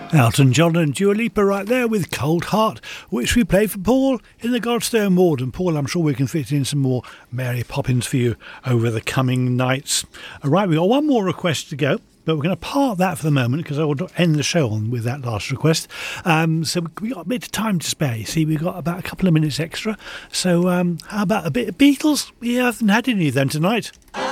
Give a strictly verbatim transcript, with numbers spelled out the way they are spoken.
Elton John and Dua Lipa right there with Cold Heart, which we played for Paul in the Godstone ward. And Paul, I'm sure we can fit in some more Mary Poppins for you over the coming nights. All right, we've got one more request to go, but we're going to park that for the moment because I will end the show on with that last request. Um, so we've got a bit of time to spare. You see, we've got about a couple of minutes extra. So um, how about a bit of Beatles? We haven't had any of them tonight.